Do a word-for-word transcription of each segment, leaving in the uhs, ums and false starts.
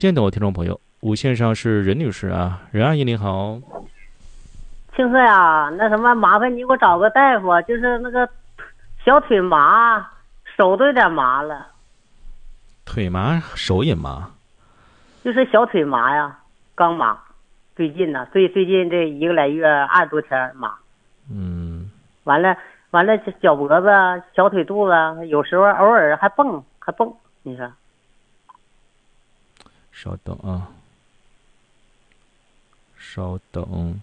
见到我听众朋友，五线上是任女士啊，任阿姨你好。 青色呀，那什么，麻烦你给我找个大夫，就是那个小腿麻，手都有点麻了。 腿麻，手也麻。 就是小腿麻呀，刚麻，最近呢，最最近这一个来月二十多天麻。 嗯。 完了完了，脚脖子、小腿肚子，有时候偶尔还蹦还蹦，你说。 稍等啊，稍等。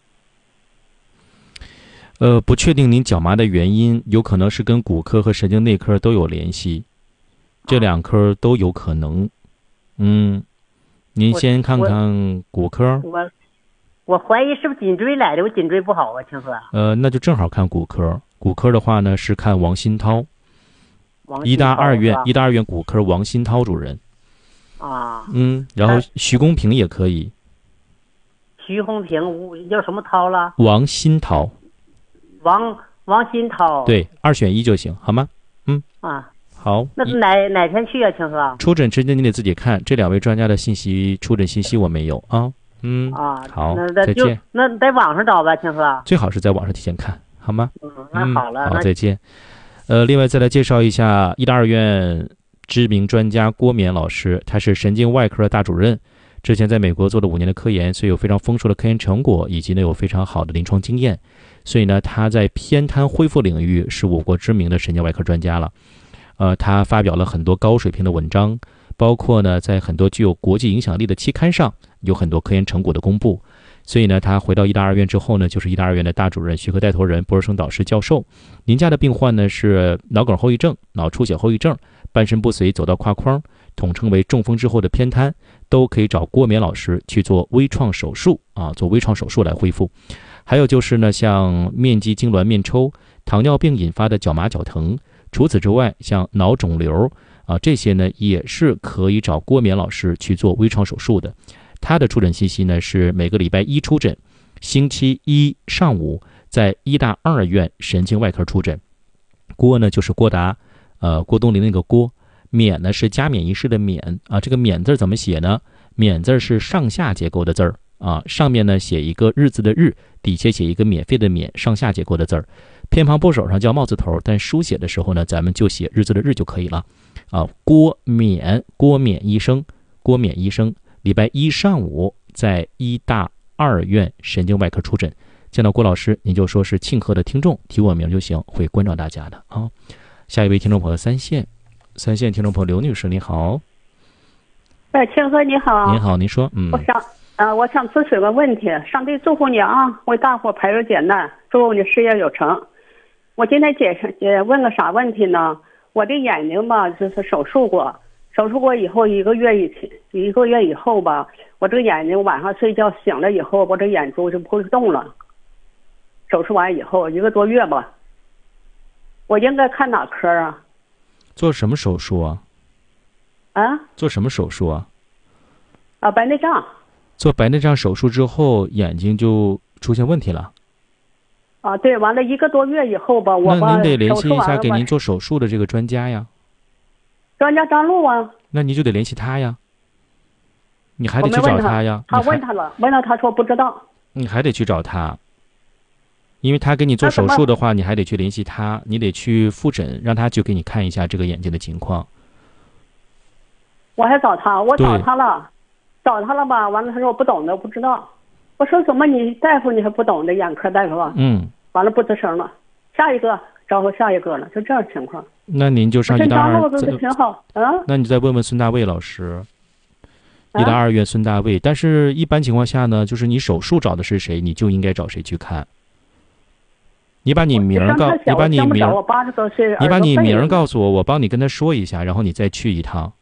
呃，不确定您脚麻的原因，有可能是跟骨科和神经内科都有联系，这两科都有可能。嗯，您先看看骨科。 我我怀疑是不是颈椎来的，我颈椎不好啊，青哥。 呃，那就正好看骨科。骨科的话呢，是看王新涛， 王医大二院医大二院骨科王新涛主任。 啊。 嗯，然后徐公平也可以。 徐公平叫什么涛了？ 王新涛。 王王新涛。 对，二选一就行，好吗？嗯。 啊。 好。 那是哪哪天去啊，青哥？ 出诊时间你得自己看，这两位专家的信息，出诊信息我没有啊。嗯。 啊。 好， 再见。 那在网上找吧，青哥。 最好是在网上提前看，好吗？ 嗯，那好了。 嗯、好，再见。呃，另外再来介绍一下医大二院知名专家郭冕老师，他是神经外科大主任，之前在美国做了五年的科研，所以有非常丰硕的科研成果，以及呢有非常好的临床经验，所以呢他在偏瘫恢复领域是我国知名的神经外科专家了。呃，他发表了很多高水平的文章，包括呢在很多具有国际影响力的期刊上有很多科研成果的公布。所以呢，他回到医大二院之后呢，就是医大二院的大主任、学科带头人、博士生导师、教授。您家的病患呢是脑梗后遗症、脑出血后遗症、半身不遂走到胯框，统称为中风之后的偏瘫，都可以找郭冕老师去做微创手术啊，做微创手术来恢复。还有就是呢，像面肌痉挛、面抽、糖尿病引发的脚麻、脚疼。除此之外，像脑肿瘤啊这些呢，也是可以找郭冕老师去做微创手术的。他的出诊信息呢是每个礼拜一出诊，星期一上午在医大二院神经外科出诊。郭呢就是郭达，呃郭冬临那个郭，冕呢是加冕仪式的冕啊。这个冕字怎么写呢？冕字是上下结构的字儿啊，上面呢写一个日字的日，底下写一个免费的免，上下结构的字儿。偏旁部首上叫帽字头，但书写的时候呢，咱们就写日字的日就可以了啊。郭冕，郭冕医生，郭冕医生。礼拜一上午在医大二院神经外科出诊，见到郭老师您就说是庆贺的听众，提我名就行，会关照大家的啊。下一位听众朋友三线，三线听众朋友刘女士你好。 哎，庆哥你好。 您好，您说。嗯。 我想呃，我想咨询个问题，上帝祝福你啊，为大伙排忧解难，祝福你事业有成。我今天解释也问个啥问题呢？我的眼睛吧，就是手术过。手术过以后一个月以前一个月以后吧，我这个眼睛晚上睡觉醒了以后，我这眼珠就不会动了。手术完以后一个多月吧，我应该看哪科啊？ 做什么手术啊？ 啊？ 做什么手术啊？ 啊，白内障。 做白内障手术之后，眼睛就出现问题了。 啊，对，完了一个多月以后吧，我那您得联系一下给您做手术的这个专家呀。 专家张璐啊， 那你就得联系他呀，你还得去找他呀。 他问他了，问了他说不知道。 你还得去找他，因为他给你做手术的话，你还得去联系他，你得去复诊，让他去给你看一下这个眼睛的情况。 我还找他，我找他了，找他了吧？完了，他说我不懂的，不知道。我说怎么你大夫你还不懂的，眼科大夫啊？ 嗯。 完了不吱声了，下一个招呼下一个了，就这样情况。 那您就上医大二， 挺好啊。 那你再问问孙大卫老师，医大二院孙大卫。但是一般情况下呢，就是你手术找的是谁，你就应该找谁去看。你把你名告，你把你名，你把你名告诉我，我帮你跟他说一下，然后你再去一趟。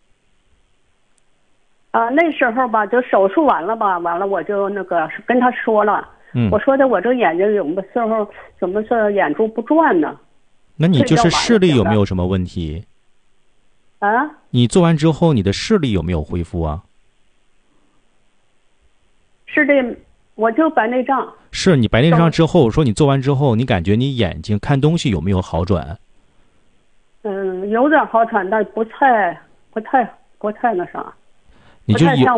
啊，那时候吧，就手术完了吧，完了我就那个跟他说了， 嗯， 我说的我这眼睛有的时候怎么是眼珠不转呢？ 那你就是视力有没有什么问题？ 啊？ 你做完之后，你的视力有没有恢复啊？ 视力，我就白内障。 是你白内障之后，说你做完之后，你感觉你眼睛看东西有没有好转？ 嗯，有点好转，但不太、不太、不太那啥。 你就有